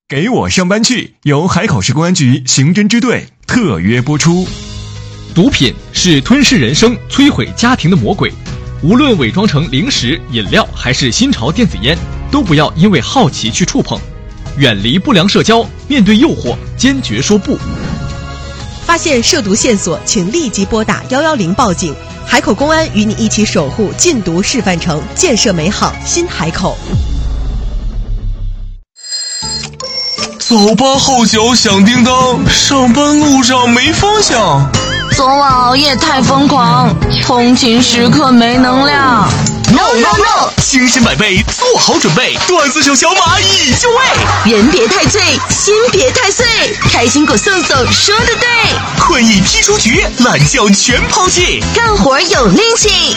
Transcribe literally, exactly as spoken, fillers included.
给我上班去，由海口市公安局刑侦支队特约播出。 毒品是吞噬人生、摧毁家庭的魔鬼，无论伪装成零食、饮料还是新潮电子烟，都不要因为好奇去触碰。远离不良社交，面对诱惑，坚决说不。 发现涉毒线索，请立即拨打一一零报警。海口公安与你一起守护禁毒示范城，建设美好新海口。 早八号角响叮当，上班路上没方向。 昨晚熬夜太疯狂，通勤时刻没能量。 No no no！ 精神百倍，做好准备，段子手小马已就位。 人别太醉，心别太碎，开心果送送说的对。 困意踢出局，懒觉全抛弃， 干活有力气。